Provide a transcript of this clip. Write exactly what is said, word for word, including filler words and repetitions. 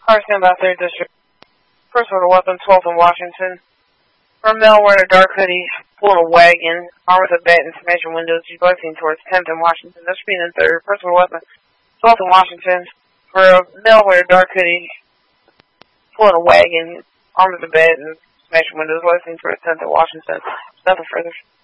Car stand by third District. First order weapon, twelfth in Washington. For male wearing a dark hoodie, pulling a wagon, armed with a bat and smashing windows, reversing towards tenth in Washington. That's being in third. First order weapon, twelfth in Washington. For a male wearing a dark hoodie, pulling a wagon, armed with a bat and smashing windows, reversing towards tenth in Washington. Nothing further.